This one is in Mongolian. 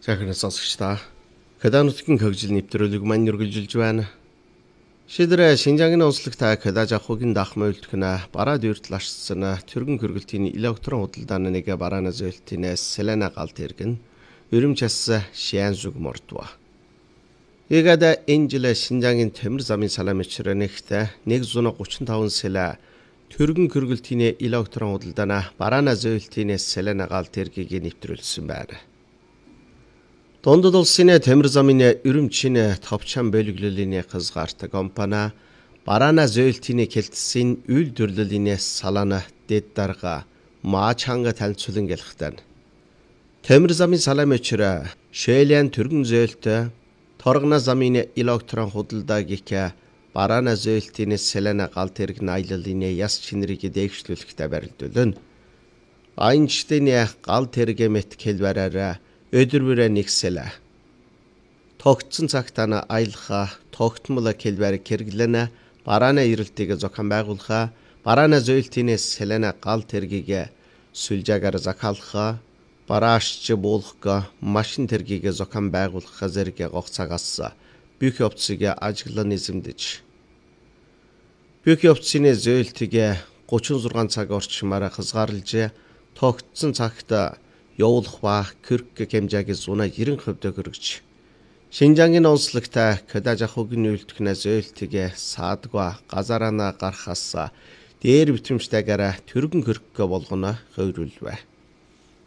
Сайхан сонсогчдаа Када нутгийн хөгжил нэвтрүүлэг маань үргэлжилж байна. Шийдэрэ Шинжаагийн онцлогтой Када жахугийн дахмын үлдэхнэ бараад үртлашсан түргэн хөргөлтийн электрон худалдааны нэг бараана зөөлтийнээс Селена галт иргэн өрөмчс шиан зүг мордва. Игада Энжелэ Шинжаагийн төмөр замын саламчрэнэгт 135 сэлэ түргэн хөргөлтийн электрон худалдаана бараана зөөлтийнээс Селена галт иргийг нэвтрүүлсэн байна. Дундад улсын төмөр замын өрөмчийн товчхон бөлөглөлийн хязгаарт компани бараана зөөлтийн келтсийн үйлдвэрлэлийн салаана дэд дарга маачанга танилцуулан гэлхтэн. Төмөр замын саламчра шээлэн түргэн зөөлт торгона замын электрон худалдаа гих бараана зөөлтийн Селена галт хэрэг наяллын яс чинрийг дэвшлүүлэхтэй барилдуулна. Айнштейн галт хэрэг мэт хэлбэрээр өдөрвөрэ нэгсэлэ. Тогтсон цагтаа аялха тогтмол хэлбэр хэрэглэнэ бараана ирэлтийг зохион байгуулах бараана зөөлтийн Селена галт хэргийг сүлжаагаар захиалах бараашч буулгах машин тэргийг зохион байгуулах зэрэг гогцаагаас бүх явцыг ажиглан эзэмдэж бүх явцын зөөлтийг 36 цаг орчмоор хязгаарлаж тогтсон цагт явуулах ба кирк хэмжээгийн 90% хүргэж Шинжаагийн онцлогтой Када жахугийн үйлдвэрнээ зөөлтийг саадгаа газараа гарахаас дээр битэмжтэйгээр түргэн хөрөх болгоно хойруулвэ.